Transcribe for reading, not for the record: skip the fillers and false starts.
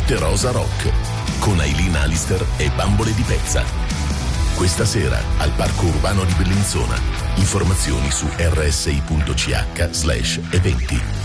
Notte Rosa Rock con Aileen Alister e Bambole di Pezza. Questa sera al Parco Urbano di Bellinzona. Informazioni su rsi.ch/eventi.